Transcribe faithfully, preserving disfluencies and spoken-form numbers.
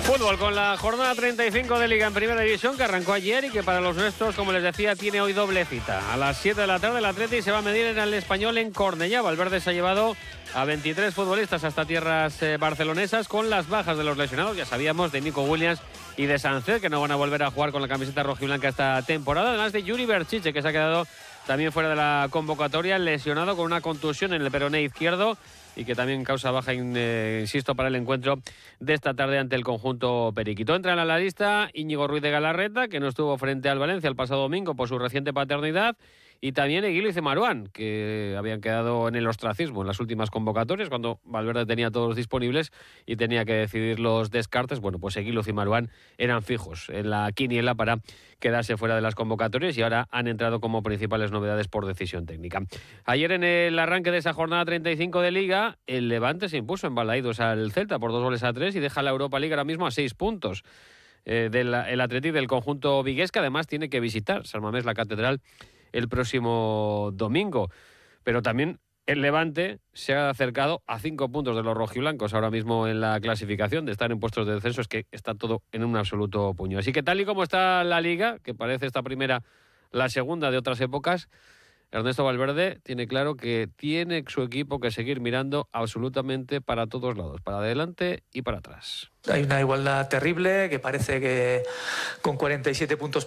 Fútbol con la jornada treinta y cinco de Liga en Primera División, que arrancó ayer y que para los nuestros, como les decía, tiene hoy doble cita. A las siete de la tarde el Atleti se va a medir en el Español en Cornellá. Valverde se ha llevado a veintitrés futbolistas hasta tierras eh, barcelonesas con las bajas de los lesionados. Ya sabíamos de Nico Williams y de Sánchez, que no van a volver a jugar con la camiseta rojiblanca esta temporada. Además de Yuri Berchiche, que se ha quedado también fuera de la convocatoria, lesionado con una contusión en el peroné izquierdo y que también causa baja, eh, insisto, para el encuentro de esta tarde ante el conjunto periquito. Entran a la lista Íñigo Ruiz de Galarreta, que no estuvo frente al Valencia el pasado domingo por su reciente paternidad, y también Eguilo y Zemaruán, que habían quedado en el ostracismo en las últimas convocatorias, cuando Valverde tenía todos disponibles y tenía que decidir los descartes. Bueno, pues Eguilo y Zemaruán eran fijos en la quiniela para quedarse fuera de las convocatorias y ahora han entrado como principales novedades por decisión técnica. Ayer, en el arranque de esa jornada treinta y cinco de Liga, el Levante se impuso en Balaídos al Celta por dos goles a tres y deja la Europa League ahora mismo a seis puntos. Eh, del el Athletic del conjunto vigués, que además tiene que visitar San Mamés la Catedral el próximo domingo. Pero también el Levante se ha acercado a cinco puntos de los rojiblancos ahora mismo en la clasificación, de estar en puestos de descenso. Es que está todo en un absoluto puño. Así que tal y como está la Liga, que parece esta primera la segunda de otras épocas, Ernesto Valverde tiene claro que tiene su equipo que seguir mirando absolutamente para todos lados, para adelante y para atrás. Hay una igualdad terrible, que parece que con cuarenta y siete puntos